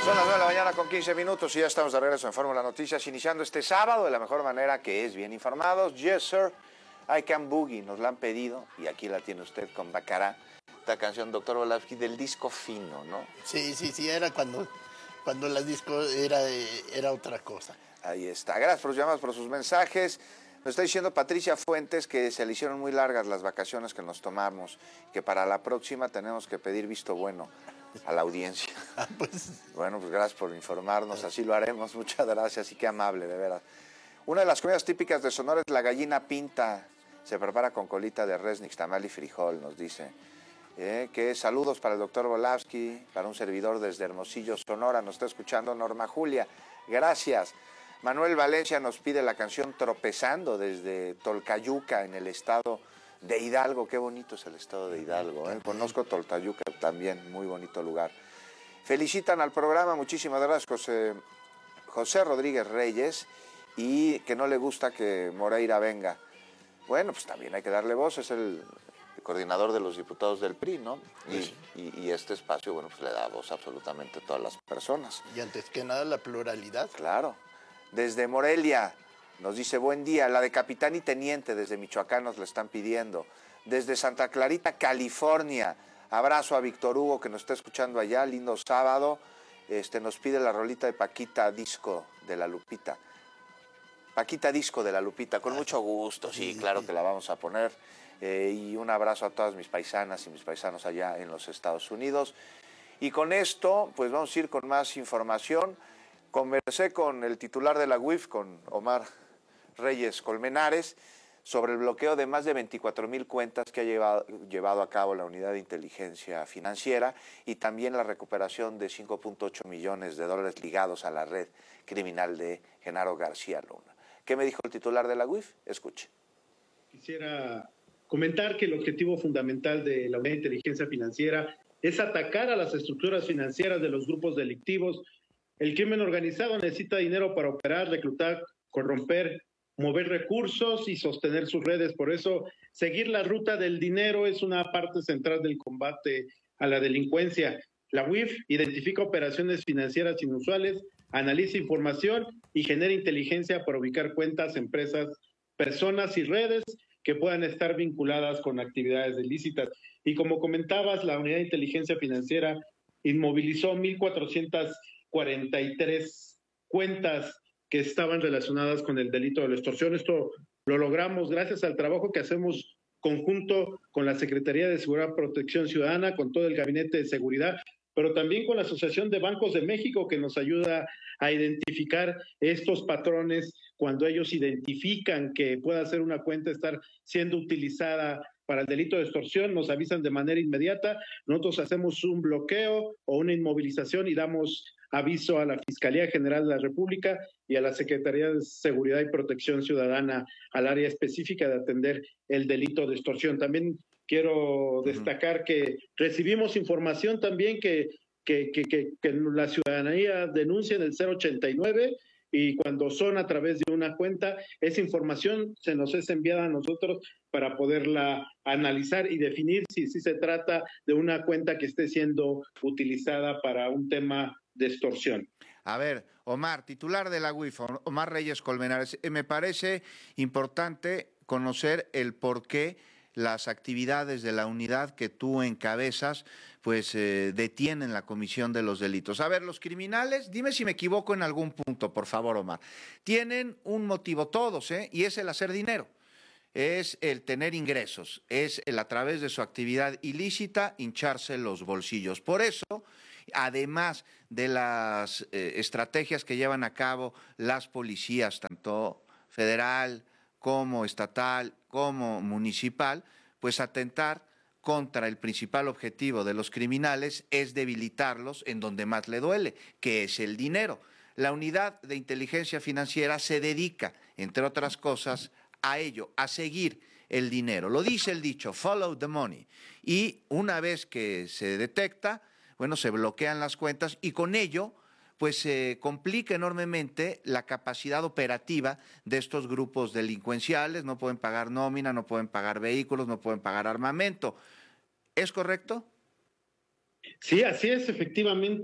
Son las 9 de la mañana con 15 minutos y ya estamos de regreso en Fórmula Noticias, iniciando este sábado de la mejor manera, que es bien informados. Yes, sir, I Can Boogie, nos la han pedido y aquí la tiene usted con Bacará. Esta canción, doctor Volavsky, del disco fino, ¿no? Sí, era cuando la disco era otra cosa. Ahí está. Gracias por sus llamadas, por sus mensajes. Nos está diciendo Patricia Fuentes que se le hicieron muy largas las vacaciones que nos tomamos, que para la próxima tenemos que pedir visto bueno a la audiencia. Bueno, pues gracias por informarnos, así lo haremos, muchas gracias y qué amable, de verdad. Una de las comidas típicas de Sonora es la gallina pinta, se prepara con colita de res, nixtamal y frijol, nos dice. Que saludos para el doctor Volavsky, para un servidor desde Hermosillo, Sonora, nos está escuchando Norma Julia, gracias. Manuel Valencia nos pide la canción Tropezando desde Tolcayuca, en el estado de Hidalgo. Qué bonito es el estado de Hidalgo, ¿eh? Conozco Tolcayuca también, muy bonito lugar. Felicitan al programa, muchísimas gracias, José Rodríguez Reyes, y que no le gusta que Moreira venga. Bueno, pues también hay que darle voz, es el coordinador de los diputados del PRI, ¿no? Y este espacio, bueno, pues le da voz absolutamente a todas las personas. Y antes que nada, la pluralidad. Claro. Desde Morelia nos dice buen día, la de capitán y teniente desde Michoacán nos la están pidiendo. Desde Santa Clarita, California, abrazo a Víctor Hugo que nos está escuchando allá, lindo sábado. Nos pide la rolita de Paquita Disco de la Lupita. Paquita Disco de la Lupita, con mucho gusto, sí, claro que la vamos a poner. Y un abrazo a todas mis paisanas y mis paisanos allá en los Estados Unidos. Y con esto, pues vamos a ir con más información. Conversé con el titular de la UIF, con Omar Reyes Colmenares, sobre el bloqueo de más de 24,000 cuentas que ha llevado a cabo la Unidad de Inteligencia Financiera y también la recuperación de 5.8 millones de dólares ligados a la red criminal de Genaro García Luna. ¿Qué me dijo el titular de la UIF? Escuche. Quisiera comentar que el objetivo fundamental de la Unidad de Inteligencia Financiera es atacar a las estructuras financieras de los grupos delictivos. El crimen organizado necesita dinero para operar, reclutar, corromper, mover recursos y sostener sus redes. Por eso, seguir la ruta del dinero es una parte central del combate a la delincuencia. La UIF identifica operaciones financieras inusuales, analiza información y genera inteligencia para ubicar cuentas, empresas, personas y redes que puedan estar vinculadas con actividades ilícitas. Y como comentabas, la Unidad de Inteligencia Financiera inmovilizó 1,443 cuentas que estaban relacionadas con el delito de la extorsión. Esto lo logramos gracias al trabajo que hacemos conjunto con la Secretaría de Seguridad y Protección Ciudadana, con todo el Gabinete de Seguridad, pero también con la Asociación de Bancos de México, que nos ayuda a identificar estos patrones cuando ellos identifican que pueda ser una cuenta estar siendo utilizada para el delito de extorsión, nos avisan de manera inmediata, nosotros hacemos un bloqueo o una inmovilización y damos aviso a la Fiscalía General de la República y a la Secretaría de Seguridad y Protección Ciudadana, al área específica de atender el delito de extorsión. También quiero destacar que recibimos información también que la ciudadanía denuncia en el 089 y cuando son a través de una cuenta, esa información se nos es enviada a nosotros para poderla analizar y definir si se trata de una cuenta que esté siendo utilizada para un tema de extorsión. A ver, Omar, titular de la UIF, Omar Reyes Colmenares, me parece importante conocer el porqué las actividades de la unidad que tú encabezas, pues detienen la comisión de los delitos. A ver, los criminales, dime si me equivoco en algún punto, por favor, Omar, tienen un motivo todos, y es el hacer dinero, es el tener ingresos, es el a través de su actividad ilícita hincharse los bolsillos. Por eso, además de las estrategias que llevan a cabo las policías, tanto federal como estatal, como municipal, pues atentar contra el principal objetivo de los criminales es debilitarlos en donde más le duele, que es el dinero. La Unidad de Inteligencia Financiera se dedica, entre otras cosas, a ello, a seguir el dinero. Lo dice el dicho, follow the money. Y una vez que se detecta, bueno, se bloquean las cuentas y con ello pues se complica enormemente la capacidad operativa de estos grupos delincuenciales, no pueden pagar nómina, no pueden pagar vehículos, no pueden pagar armamento. ¿Es correcto? Sí, así es, efectivamente.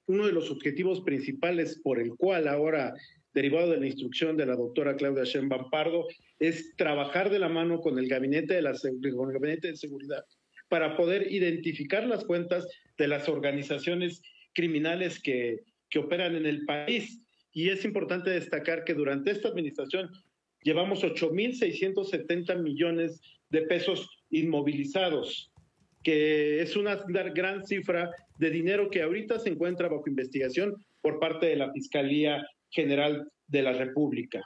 uno de los objetivos principales por el cual ahora, derivado de la instrucción de la doctora Claudia Sheinbaum Pardo, es trabajar de la mano con el Gabinete de Seguridad para poder identificar las cuentas de las organizaciones criminales que operan en el país. Y es importante destacar que durante esta administración llevamos 8,670 millones de pesos inmovilizados, que es una gran cifra de dinero que ahorita se encuentra bajo investigación por parte de la Fiscalía General de la República.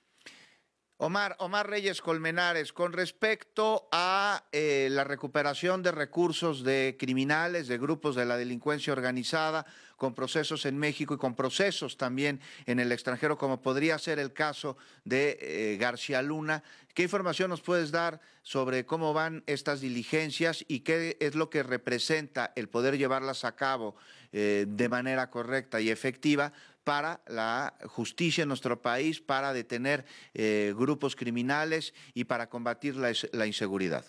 Omar Reyes Colmenares, con respecto a la recuperación de recursos de criminales, de grupos de la delincuencia organizada, con procesos en México y con procesos también en el extranjero, como podría ser el caso de García Luna, ¿qué información nos puedes dar sobre cómo van estas diligencias y qué es lo que representa el poder llevarlas a cabo de manera correcta y efectiva para la justicia en nuestro país, para detener grupos criminales y para combatir la inseguridad?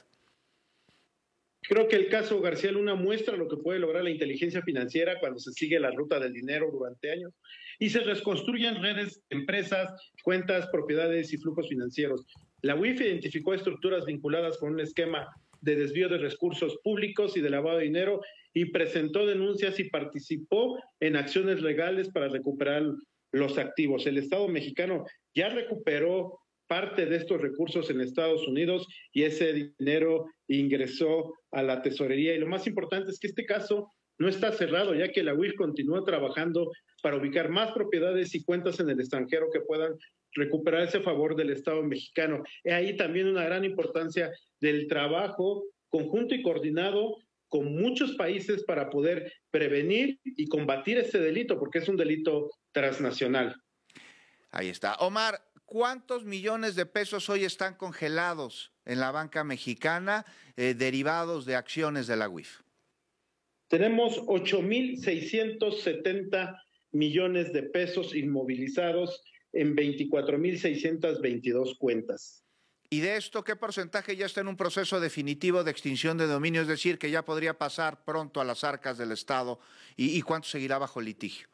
Creo que el caso García Luna muestra lo que puede lograr la inteligencia financiera cuando se sigue la ruta del dinero durante años y se reconstruyen redes, empresas, cuentas, propiedades y flujos financieros. La UIF identificó estructuras vinculadas con un esquema de desvío de recursos públicos y de lavado de dinero y presentó denuncias y participó en acciones legales para recuperar los activos. El Estado mexicano ya recuperó parte de estos recursos en Estados Unidos y ese dinero ingresó a la tesorería. Y lo más importante es que este caso no está cerrado, ya que la UIF continúa trabajando para ubicar más propiedades y cuentas en el extranjero que puedan recuperarse a favor del Estado mexicano. Y ahí también una gran importancia del trabajo conjunto y coordinado con muchos países para poder prevenir y combatir este delito, porque es un delito transnacional. Ahí está. Omar, ¿cuántos millones de pesos hoy están congelados en la banca mexicana derivados de acciones de la UIF? Tenemos 8,670 millones de pesos inmovilizados en 24,622 cuentas. ¿Y de esto qué porcentaje ya está en un proceso definitivo de extinción de dominio? Es decir, que ya podría pasar pronto a las arcas del Estado y cuánto seguirá bajo litigio.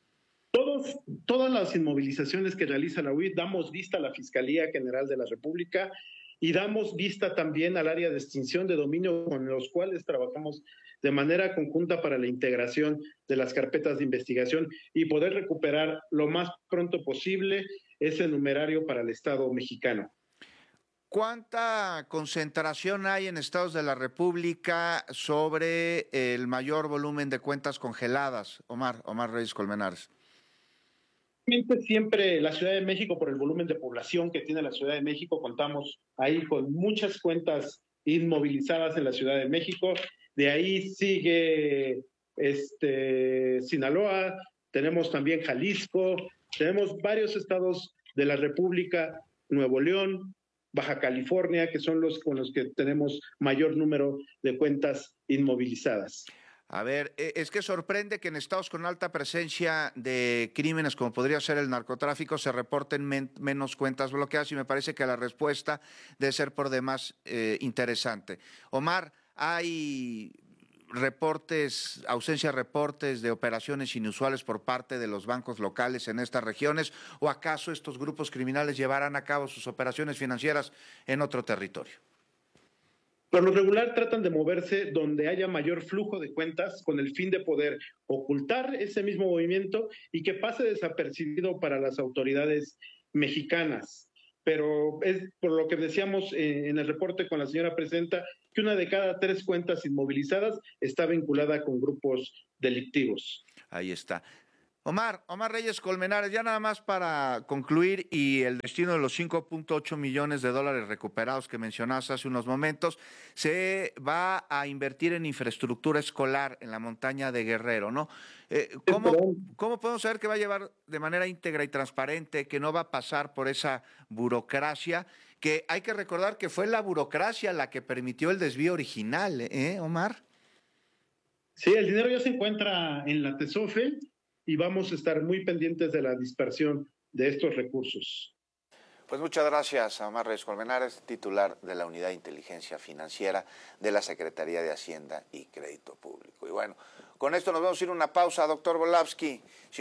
Todas las inmovilizaciones que realiza la UIF damos vista a la Fiscalía General de la República y damos vista también al área de extinción de dominio con los cuales trabajamos de manera conjunta para la integración de las carpetas de investigación y poder recuperar lo más pronto posible ese numerario para el Estado mexicano. ¿Cuánta concentración hay en estados de la República sobre el mayor volumen de cuentas congeladas? Omar Reyes Colmenares. Siempre la Ciudad de México, por el volumen de población que tiene la Ciudad de México, contamos ahí con muchas cuentas inmovilizadas en la Ciudad de México. De ahí sigue Sinaloa, tenemos también Jalisco, tenemos varios estados de la República, Nuevo León, Baja California, que son los con los que tenemos mayor número de cuentas inmovilizadas. A ver, es que sorprende que en estados con alta presencia de crímenes, como podría ser el narcotráfico, se reporten menos cuentas bloqueadas y me parece que la respuesta debe ser por demás interesante. Omar, ¿hay ausencia de reportes de operaciones inusuales por parte de los bancos locales en estas regiones o acaso estos grupos criminales llevarán a cabo sus operaciones financieras en otro territorio? Por lo regular tratan de moverse donde haya mayor flujo de cuentas con el fin de poder ocultar ese mismo movimiento y que pase desapercibido para las autoridades mexicanas. Pero es por lo que decíamos en el reporte con la señora presidenta, que una de cada 3 cuentas inmovilizadas está vinculada con grupos delictivos. Ahí está. Omar Reyes Colmenares, ya nada más para concluir y el destino de los 5.8 millones de dólares recuperados que mencionaste hace unos momentos, se va a invertir en infraestructura escolar en la montaña de Guerrero, ¿no? ¿Cómo podemos saber que va a llevar de manera íntegra y transparente, que no va a pasar por esa burocracia, que hay que recordar que fue la burocracia la que permitió el desvío original, Omar? Sí, el dinero ya se encuentra en la TESOFE y vamos a estar muy pendientes de la dispersión de estos recursos. Pues muchas gracias a Omar Reyes Colmenares, titular de la Unidad de Inteligencia Financiera de la Secretaría de Hacienda y Crédito Público. Y bueno, Con esto nos vamos a ir a una pausa, doctor Volavsky.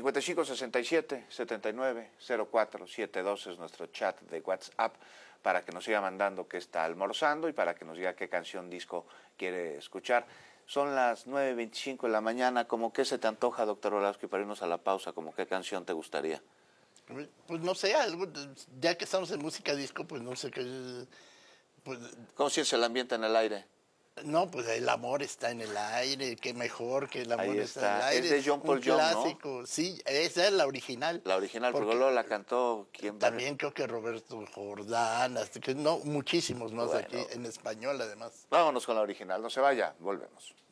5567-790472 es nuestro chat de WhatsApp para que nos siga mandando qué está almorzando y para que nos diga qué canción disco quiere escuchar. Son las 9:25 de la mañana. ¿Cómo qué se te antoja, doctor Volavsky, para irnos a la pausa? ¿Cómo qué canción te gustaría? Pues no sé, algo, ya que estamos en música disco, pues no sé qué. Pues, ¿Cómo sientes el ambiente en el aire? no, pues el amor está en el aire, qué mejor que el amor Ahí está está. en el aire. Es de John Paul un Young, clásico, ¿no? sí, esa es la original. La original, porque luego la cantó ¿quién? También creo que Roberto Jordán, hasta que no, muchísimos más Bueno. aquí en español además. Vámonos con la original, no se vaya, volvemos.